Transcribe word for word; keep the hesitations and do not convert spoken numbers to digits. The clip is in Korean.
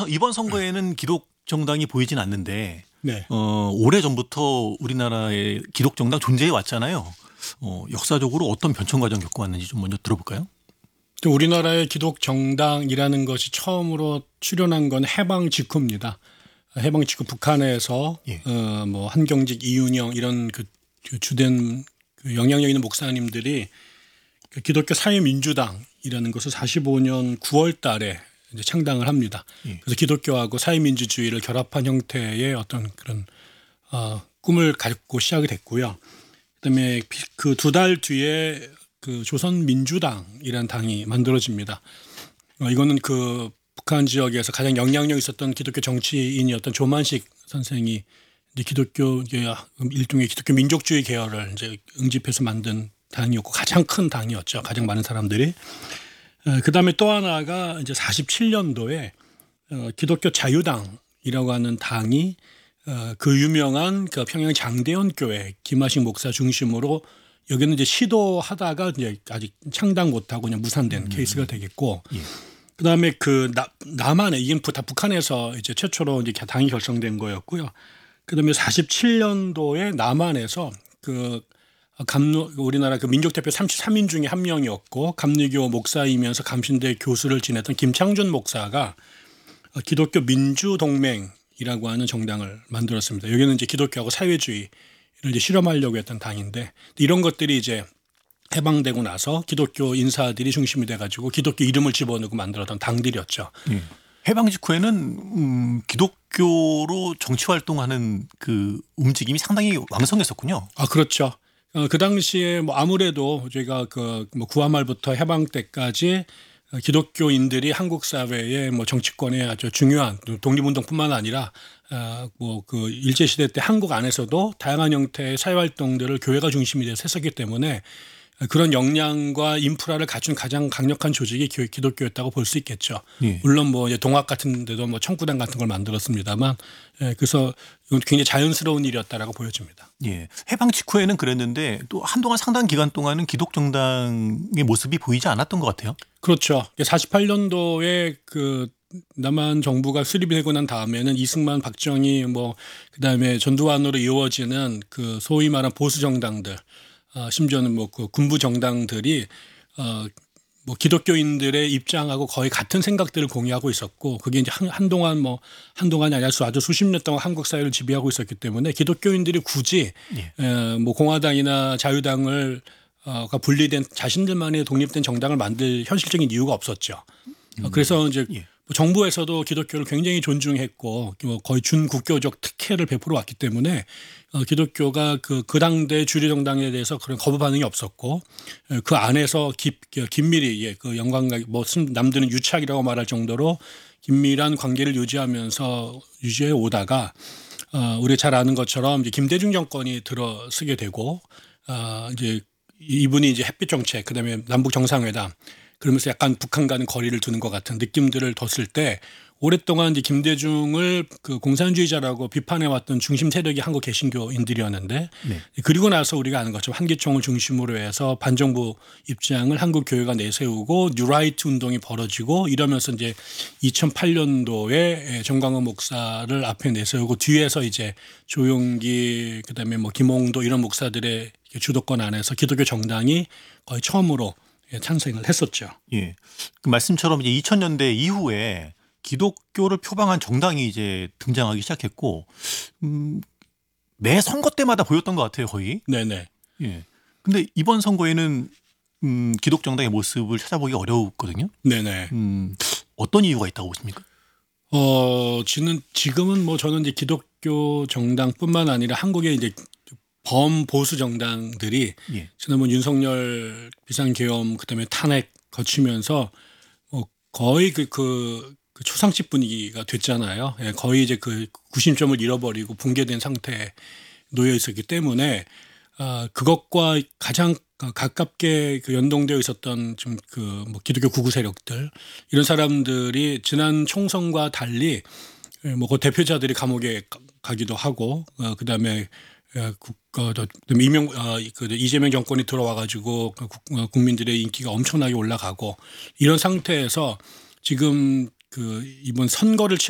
선- 이번 선거에는 기독 정당이 보이진 않는데 네. 어, 오래 전부터 우리나라의 기독 정당 존재해 왔잖아요. 어, 역사적으로 어떤 변천 과정 겪어왔는지 좀 먼저 들어볼까요? 또 우리나라의 기독 정당이라는 것이 처음으로 출현한 건 해방 직후입니다. 해방 직후 북한에서 예. 어, 뭐 한경직, 이윤영 이런 그 주된 그 영향력 있는 목사님들이 그 기독교 사회민주당이라는 것을 사십오 년 구월 달에 이제 창당을 합니다. 예. 그래서 기독교하고 사회민주주의를 결합한 형태의 어떤 그런 어, 꿈을 갖고 시작이 됐고요. 그다음에 그 두 달 뒤에 그 조선민주당이라는 당이 만들어집니다. 어, 이거는 그 북한 지역에서 가장 영향력 있었던 기독교 정치인이었던 조만식 선생이 이제 기독교 일종의 기독교 민족주의 계열을 이제 응집해서 만든 당이었고 가장 큰 당이었죠. 가장 많은 사람들이. 그 다음에 또 하나가 이제 사십칠 년도에 기독교 자유당이라고 하는 당이 그 유명한 그 평양 장대현 교회 김하식 목사 중심으로 여기는 이제 시도하다가 이제 아직 창당 못하고 그냥 무산된 음. 케이스가 되겠고. 예. 그 다음에 그 나, 남한에 이게 다 북한에서 이제 최초로 이제 당이 결성된 거였고요. 그 다음에 사십칠 년도에 남한에서 그 감로 우리나라 그 민족대표 삼십삼 인 중에 한 명이었고 감리교 목사이면서 감신대 교수를 지냈던 김창준 목사가 기독교 민주동맹이라고 하는 정당을 만들었습니다. 여기는 이제 기독교하고 사회주의를 이제 실험하려고 했던 당인데 이런 것들이 이제 해방되고 나서 기독교 인사들이 중심이 돼가지고 기독교 이름을 집어넣고 만들었던 당들이었죠. 예. 해방 직후에는 음, 기독교로 정치 활동하는 그 움직임이 상당히 왕성했었군요. 아 그렇죠. 어, 그 당시에 뭐 아무래도 저희가 그 뭐 구화 말부터 해방 때까지 기독교인들이 한국 사회의 뭐 정치권에 아주 중요한 독립운동뿐만 아니라 어, 뭐 그 일제 시대 때 한국 안에서도 다양한 형태의 사회 활동들을 교회가 중심이 돼서 했었기 때문에 그런 역량과 인프라를 갖춘 가장 강력한 조직이 기독교였다고 볼 수 있겠죠. 예. 물론 뭐 동학 같은 데도 뭐 청구단 같은 걸 만들었습니다만, 예, 그래서 이건 굉장히 자연스러운 일이었다라고 보여집니다. 예, 해방 직후에는 그랬는데 또 한동안 상당 기간 동안은 기독 정당의 모습이 보이지 않았던 것 같아요. 그렇죠. 사십팔 년도에 그 남한 정부가 수립이 되고 난 다음에는 이승만, 박정희 뭐 그다음에 전두환으로 이루어지는 그 소위 말한 보수 정당들. 어, 심지어는 뭐 그 군부 정당들이 어, 뭐 기독교인들의 입장하고 거의 같은 생각들을 공유하고 있었고 그게 이제 한, 한동안 뭐 한동안이 아니라 아주 수십 년 동안 한국 사회를 지배하고 있었기 때문에 기독교인들이 굳이 예. 에, 뭐 공화당이나 자유당을 어, 분리된 자신들만의 독립된 정당을 만들 현실적인 이유가 없었죠. 음. 그래서 이제 예. 정부에서도 기독교를 굉장히 존중했고 거의 준국교적 특혜를 베풀어 왔기 때문에 기독교가 그, 그 당대 주류 정당에 대해서 그런 거부 반응이 없었고 그 안에서 기, 긴밀히 그 영광 뭐 남들은 유착이라고 말할 정도로 긴밀한 관계를 유지하면서 유지해 오다가 우리가 잘 아는 것처럼 이제 김대중 정권이 들어서게 되고 이제 이분이 이제 햇빛 정책 그다음에 남북 정상회담 그러면서 약간 북한과는 거리를 두는 것 같은 느낌들을 뒀을 때 오랫동안 이제 김대중을 그 공산주의자라고 비판해왔던 중심 세력이 한국 개신교인들이었는데 네. 그리고 나서 우리가 아는 것처럼 한기총을 중심으로 해서 반정부 입장을 한국 교회가 내세우고 뉴라이트 운동이 벌어지고 이러면서 이제 이천팔 년도에 정광훈 목사를 앞에 내세우고 뒤에서 이제 조용기 그다음에 뭐 김홍도 이런 목사들의 주도권 안에서 기독교 정당이 거의 처음으로 탄생을 했었죠. 예, 그 말씀처럼 이제 이천 년대 이후에 기독교를 표방한 정당이 이제 등장하기 시작했고, 음, 매 선거 때마다 보였던 것 같아요, 거의. 네네. 예. 근데 이번 선거에는 음, 기독 정당의 모습을 찾아보기 어려웠거든요. 네네. 음, 어떤 이유가 있다고 보십니까? 어, 지금 지금은 뭐 저는 이제 기독교 정당뿐만 아니라 한국의 이제 범보수 정당들이 예. 지난번 윤석열 비상계엄 그다음에 탄핵 거치면서 뭐 거의 그, 그, 그 초상집 분위기가 됐잖아요. 예, 거의 이제 그 구심점을 잃어버리고 붕괴된 상태에 놓여 있었기 때문에 어, 그것과 가장 가깝게 그 연동되어 있었던 좀 그 뭐 기독교 구구 세력들 이런 사람들이 지난 총선과 달리 뭐 그 대표자들이 감옥에 가기도 하고 어, 그다음에 국가 이명 어, 그 이재명 정권이 들어와 가지고 국민들의 인기가 엄청나게 올라가고 이런 상태에서 지금 그 이번 선거를